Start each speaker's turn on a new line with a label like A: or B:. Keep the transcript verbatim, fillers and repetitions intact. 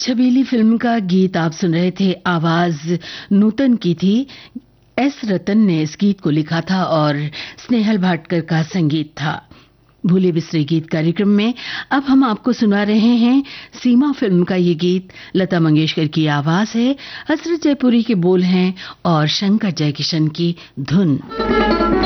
A: छबीली film का गीत आप सुन रहे थे। आवाज नूतन की थी। एस रतन ने इस गीत को लिखा था और स्नेहल भाटकर का संगीत था। भूले बिसरे गीत कार्यक्रम में अब हम आपको सुना रहे हैं सीमा फिल्म का ये गीत। लता मंगेशकर की आवाज है, हसरत जयपुरी के बोल हैं और शंकर जयकिशन की धुन।